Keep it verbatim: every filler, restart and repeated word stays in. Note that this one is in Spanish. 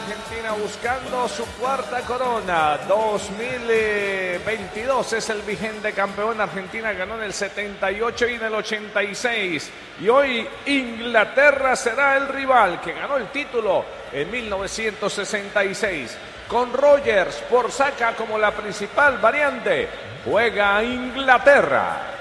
Argentina buscando su cuarta corona. dos mil veintidós es el vigente campeón. Argentina ganó en el setenta y ocho y en el ochenta y seis. Y hoy Inglaterra será el rival que ganó el título en mil novecientos sesenta y seis. Con Rogers por saca como la principal variante, juega Inglaterra.